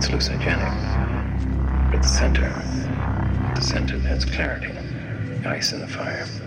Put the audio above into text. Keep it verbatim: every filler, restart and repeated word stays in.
it's hallucinogenic. But the center, the center, that's clarity. Ice in the fire.